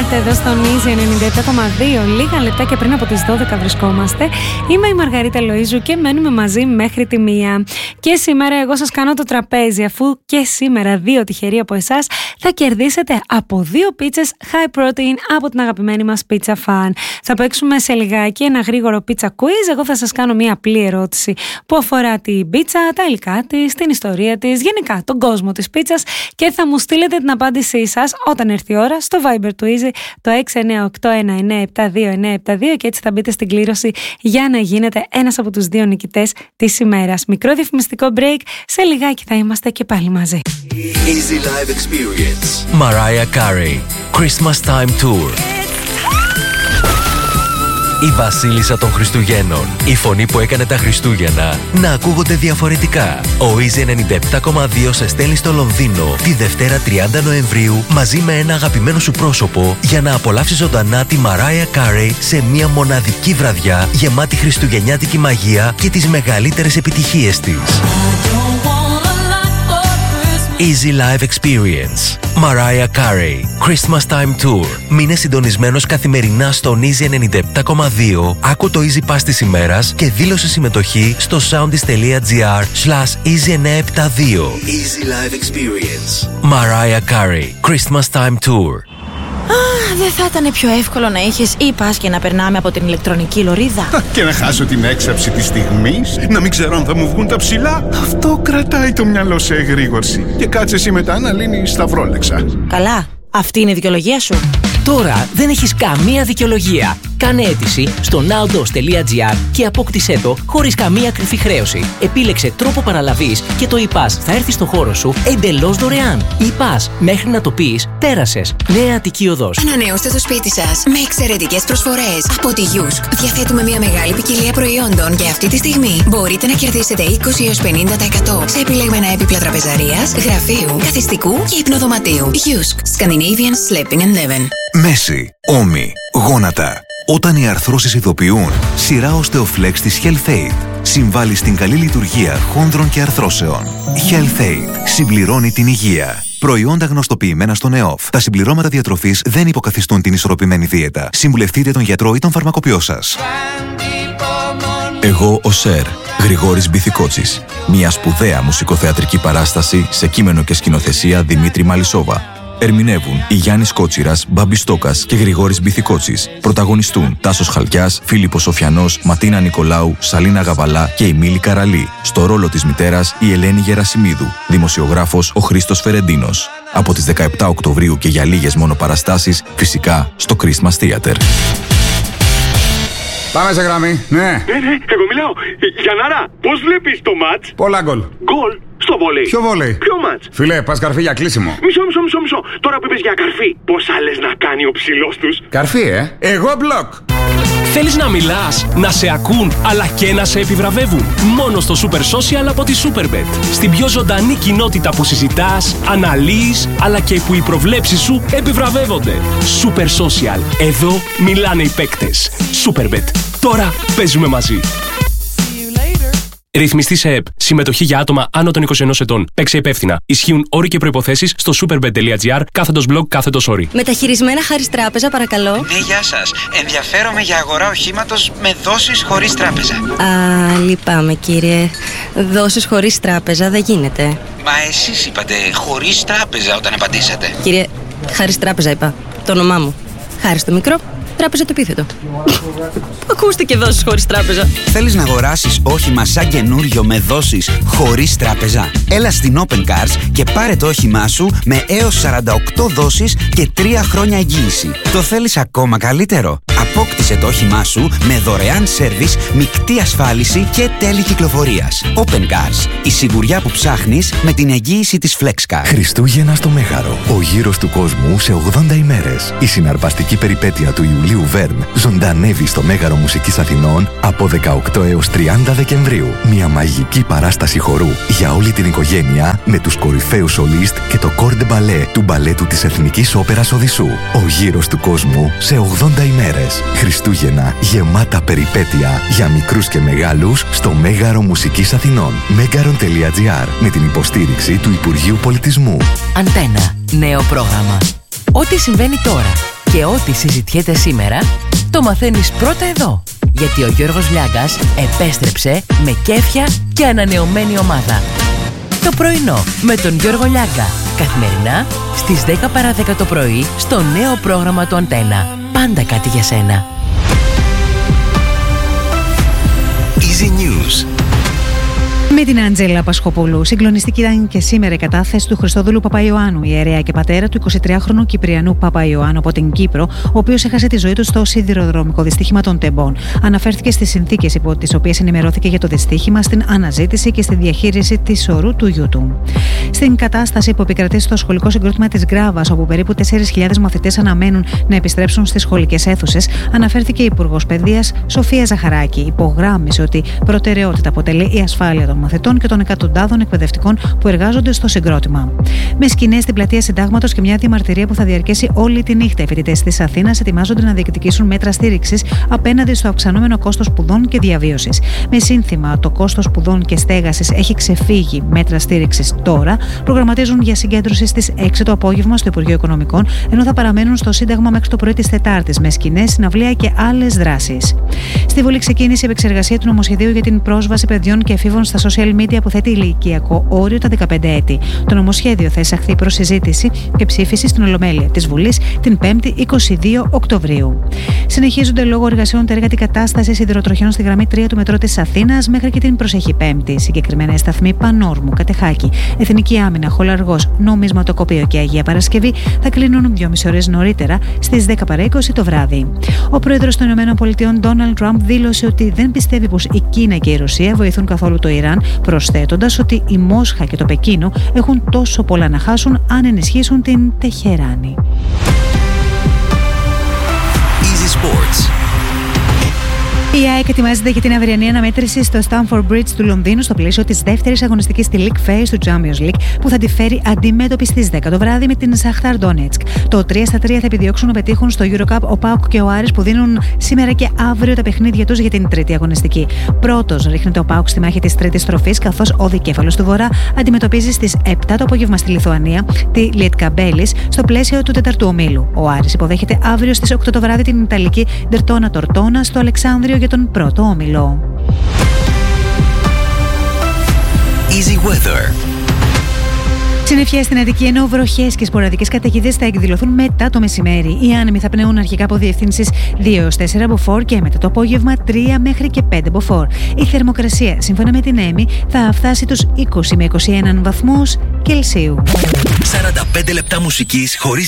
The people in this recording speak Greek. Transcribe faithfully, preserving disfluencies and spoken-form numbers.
Night εδώ στον Easy ενενήντα επτά κόμμα δύο. Λίγα λεπτά και πριν από τις δώδεκα βρισκόμαστε. Είμαι η Μαργαρίτα Λοΐζου και μένουμε μαζί μέχρι τη μία. Και σήμερα εγώ σας κάνω το τραπέζι, αφού και σήμερα δύο τυχεροί από εσάς θα κερδίσετε από δύο πίτσες high protein από την αγαπημένη μας Pizza Fan. Θα παίξουμε σε λιγάκι ένα γρήγορο pizza quiz. Εγώ θα σας κάνω μια απλή ερώτηση που αφορά την πίτσα, τα υλικά της, την ιστορία της, γενικά τον κόσμο της πίτσας, και θα μου στείλετε την απάντησή σας όταν έρθει η ώρα στο Viber του Easy το έξι εννιά οκτώ ένα εννιά επτά δύο εννιά επτά δύο, και έτσι θα μπείτε στην κλήρωση για να γίνετε ένας από τους δύο νικητές της ημέρας. Μικρό διαφημιστικό break, σε λιγάκι θα είμαστε και πάλι μαζί. Easy Live Experience. Mariah Carey Christmas Time Tour. Η βασίλισσα των Χριστουγέννων. Η φωνή που έκανε τα Χριστούγεννα να ακούγονται διαφορετικά. Ο Easy ενενήντα επτά κόμμα δύο σε στέλνει στο Λονδίνο τη Δευτέρα τριάντα Νοεμβρίου μαζί με ένα αγαπημένο σου πρόσωπο για να απολαύσεις ζωντανά τη Mariah Carey σε μια μοναδική βραδιά γεμάτη χριστουγεννιάτικη μαγεία και τις μεγαλύτερες επιτυχίες της. Easy Live Experience. Mariah Carey Christmas Time Tour. Μείνε συντονισμένος καθημερινά στον Easy ενενήντα επτά κόμμα δύο. Άκου το Easy Pass της ημέρας και δήλωσε συμμετοχή στο soundis.gr slash easy εννιά επτά δύο. Easy Live Experience. Mariah Carey Christmas Time Tour. Α, δεν θα ήταν πιο εύκολο να είχες e-pass και να περνάμε από την ηλεκτρονική λωρίδα? Και να χάσω την έξαψη της στιγμής, να μην ξέρω αν θα μου βγουν τα ψηλά. Αυτό κρατάει το μυαλό σε εγρήγορση. Και κάτσε εσύ μετά να λύνεις τα βρόλεξα. Καλά, αυτή είναι η δικαιολογία σου. Τώρα δεν έχεις καμία δικαιολογία. Κάνε αίτηση στο nowdos.gr και απόκτησέ το χωρίς καμία κρυφή χρέωση. Επίλεξε τρόπο παραλαβής και το e-pass θα έρθει στο χώρο σου εντελώς δωρεάν. E-pass, μέχρι να το πεις, πέρασες. Νέα Αττική Οδός. Ανανεώστε το σπίτι σας με εξαιρετικές προσφορές από τη Yusk. Διαθέτουμε μια μεγάλη ποικιλία προϊόντων και αυτή τη στιγμή μπορείτε να κερδίσετε είκοσι έως πενήντα τοις εκατό σε επιλεγμένα έπιπλα τραπεζαρίας, γραφείου, καθιστικού και υπνοδωματίου. Yusk. Scandinavian Sleeping and Living. Μέση, ώμοι, γόνατα. Όταν οι αρθρώσεις ειδοποιούν, σειρά Osteoflex της HealthAid συμβάλλει στην καλή λειτουργία χόνδρων και αρθρώσεων. HealthAid συμπληρώνει την υγεία. Προϊόντα γνωστοποιημένα στον ΕΟΦ. Τα συμπληρώματα διατροφής δεν υποκαθιστούν την ισορροπημένη δίαιτα. Συμβουλευτείτε τον γιατρό ή τον φαρμακοποιό σας. Εγώ ο Σερ, Γρηγόρης Μπιθικότσης. Μια σπουδαία μουσικοθεατρική παράσταση σε κείμενο και σκηνοθεσία Δημήτρη Μαλισσόβα. Ερμηνεύουν η Γιάννης Κότσιρας, Μπάμπης Στόκας και Γρηγόρης Μπιθικότσης. Πρωταγωνιστούν Τάσος Χαλκιάς, Φίλιππος Σοφιανός, Ματίνα Νικολάου, Σαλίνα Γαβαλά και η Μίλη Καραλή. Στο ρόλο της μητέρας η Ελένη Γερασιμίδου. Δημοσιογράφος ο Χρήστος Φερεντίνος. Από τις δεκαεπτά Οκτωβρίου και για λίγες μόνο παραστάσεις, φυσικά στο Christmas Theater. Πάμε σε γραμμή, ναι. Ναι, ναι, εγώ μιλάω. Γιαννάρα, πώς βλέπεις το μάτς? Πολλά γκολ. Γκολ στο βόλεϊ. Ποιο βόλεϊ? Ποιο μάτς? Φιλέ, πας καρφί για κλείσιμο. Μισό, μισό, μισό, μισό. Τώρα που είπες για καρφί, πόσα λες να κάνει ο ψηλός τους? Καρφί, ε. Εγώ μπλοκ. Θέλεις να μιλάς, να σε ακούν, αλλά και να σε επιβραβεύουν? Μόνο στο Super Social από τη Superbet. Στην πιο ζωντανή κοινότητα που συζητάς, αναλύεις, αλλά και που οι προβλέψεις σου επιβραβεύονται. Super Social. Εδώ μιλάνε οι παίκτες. Superbet. Τώρα παίζουμε μαζί. Ρυθμιστή σε ΕΠ. Συμμετοχή για άτομα άνω των είκοσι ενός ετών. Παίξε υπεύθυνα. Ισχύουν όροι και προϋποθέσεις στο superbet.gr κάθετος blog κάθετος όροι. Μεταχειρισμένα χάρις τράπεζα, παρακαλώ. Ναι, γεια σας. Ενδιαφέρομαι για αγορά οχήματος με δόσεις χωρίς τράπεζα. Α, λυπάμαι κύριε. Δόσεις χωρίς τράπεζα δεν γίνεται. Μα εσείς είπατε χωρίς τράπεζα όταν απαντήσατε. Κύριε, χάρις τράπεζα είπα. Το όνομά μου. Χάρις το μικρό. Τράπεζα το επίθετο. Ακούστηκε δόσεις χωρίς τράπεζα. Θέλεις να αγοράσεις όχημα σαν καινούριο με δόσεις χωρίς τράπεζα? Έλα στην Open Cars και πάρε το όχημά σου με έως σαράντα οκτώ δόσεις και τρία χρόνια εγγύηση. Το θέλεις ακόμα καλύτερο? Απόκτησε το όχημά σου με δωρεάν σέρβις, μεικτή ασφάλιση και τέλη κυκλοφορίας. Open Cars. Η σιγουριά που ψάχνεις με την εγγύηση της FlexCar. Χριστούγεννα στο Μέγαρο. Ο γύρος του κόσμου σε ογδόντα ημέρες. Η συναρπαστική περιπέτεια του Ιουλίου Βέρν ζωντανεύει στο Μέγαρο Μουσικής Αθηνών από δεκαοκτώ έως τριάντα Δεκεμβρίου. Μια μαγική παράσταση χορού για όλη την οικογένεια με τους κορυφαίους σολίστ και το κορ ντε μπαλέ του μπαλέτου της Εθνικής Όπερας Οδυσσού. Ο γύρος του κόσμου σε ογδόντα ημέρες. Χριστούγεννα γεμάτα περιπέτεια για μικρούς και μεγάλους στο Μέγαρο Μουσικής Αθηνών. Megaron.gr με την υποστήριξη του Υπουργείου Πολιτισμού. Αντένα. Νέο πρόγραμμα. Ό,τι συμβαίνει τώρα. Και ό,τι συζητιέται σήμερα, το μαθαίνεις πρώτα εδώ. Γιατί ο Γιώργος Λιάγκας επέστρεψε με κέφια και ανανεωμένη ομάδα. Το πρωινό με τον Γιώργο Λιάγκα. Καθημερινά στις δέκα παρά δέκα το πρωί στο νέο πρόγραμμα του Αντένα. Πάντα κάτι για σένα. Easy News. Με την Αντζέλα Πασχοπούλου. Συγκλονιστική ήταν και σήμερα η κατάθεση του Χριστόδουλου Παπαϊωάννου, ιερέα και πατέρα του εικοσιτριάχρονου Κυπριανού Παπαϊωάννου από την Κύπρο, ο οποίος έχασε τη ζωή του στο σιδηροδρομικό δυστύχημα των Τεμπών. Αναφέρθηκε στις συνθήκες υπό τις οποίες ενημερώθηκε για το δυστύχημα, στην αναζήτηση και στη διαχείριση της ορού του γιού του. Στην κατάσταση που επικρατεί στο σχολικό συγκρότημα της Γκράβας, όπου περίπου τέσσερις χιλιάδες μαθητές αναμένουν να επιστρέψουν στις σχολικές αίθουσες, αναφέρθηκε η Υπουργός Παιδείας Σοφία Ζαχαράκη. Υπογράμμισε ότι προτεραιότητα αποτελεί η ασφάλεια των μαθητών και των εκατοντάδων εκπαιδευτικών που εργάζονται στο συγκρότημα. Με σκηνές στην πλατεία Συντάγματος και μια διαμαρτυρία που θα διαρκέσει όλη τη νύχτα, οι φοιτητές της Αθήνας ετοιμάζονται να διεκδικήσουν μέτρα στήριξης απέναντι στο αυξανόμενο κόστος σπουδών και διαβίωσης. Με σύνθημα «Το κόστος σπουδών και στέγασης έχει ξεφύγει, μέτρα στήριξης τώρα», προγραμματίζουν για συγκέντρωση στις έξι το απόγευμα στο Υπουργείο Οικονομικών, ενώ θα παραμένουν στο Σύνταγμα μέχρι το πρωί της Τετάρτης, με σκηνές, συναυλία και άλλες δράσεις. Στη Βουλή ξεκίνησε η επεξεργασία του νομοσχεδίου για την πρόσβαση παιδιών και εφήβων στα social media που θέτει ηλικιακό όριο τα δεκαπέντε έτη. Το νομοσχέδιο θα εισαχθεί προς συζήτηση και ψήφιση στην Ολομέλεια της Βουλής την πέμπτη είκοσι δύο Οκτωβρίου. Συνεχίζονται λόγω εργασιών τα έργα αντικατάστασης σιδηροτροχιών στη γραμμή τρία του μετρό της Αθήνας μέχρι και την προσεχή Πέμπτη. Συγκεκριμένα οι σταθμοί Πανόρμου, Κατεχάκη, Εθνική Άμυνα, Χολαργός, Νομισματοκοπείο και Αγία Παρασκευή θα κλείνουν δυόμιση ώρες νωρίτερα στις δέκα παρά είκοσι το βράδυ. Ο πρόεδρος των ΗΠΑ, Ντόναλντ Τραμπ, δήλωσε ότι δεν πιστεύει πως η Κίνα και η Ρωσία βοηθούν καθόλου το Ιράν, προσθέτοντας ότι η Μόσχα και το Πεκίνο έχουν τόσο πολλά να χάσουν αν ενισχύσουν την Τεχεράνη. Easy Sports. Η ΑΕΚ ετοιμάζεται για την αυριανή αναμέτρηση στο Stamford Bridge του Λονδίνου στο πλαίσιο της δεύτερης αγωνιστικής στη League Phase του Champions League, που θα τη φέρει αντιμέτωπη στις δέκα το βράδυ με την Σαχτάρ Ντόνετσκ. Το τρία στα τρία θα επιδιώξουν να πετύχουν στο EuroCup ο ΠΑΟΚ και ο Άρης, που δίνουν σήμερα και αύριο τα παιχνίδια τους για την τρίτη αγωνιστική. Πρώτος ρίχνεται ο ΠΑΟΚ στη μάχη της τρίτης στροφής, καθώς ο δικέφαλος του Βορρά αντιμετωπίζει στις επτά το απόγευμα στη Λιθουανία τη Lietkabelis στο πλαίσιο του τέταρτου ομίλου. Ο Άρης υποδέχεται αύριο στις οκτώ το βράδυ την Ιταλική Ντερτόνα Τορτόνα στο Αλεξάνδριο για τον πρώτο όμιλο. Easy Weather. Συννεφιά στην Αττική, ενώ βροχές και σποραδικές καταιγίδες θα εκδηλωθούν μετά το μεσημέρι. Οι άνεμοι θα πνέουν αρχικά από διευθύνσεις δύο έως τέσσερα μποφόρ και μετά το απόγευμα τρία μέχρι και πέντε μποφόρ. Η θερμοκρασία, σύμφωνα με την ΕΜΗ, θα φτάσει τους είκοσι με είκοσι ένα βαθμούς Κελσίου. σαράντα πέντε λεπτά μουσικής χωρίς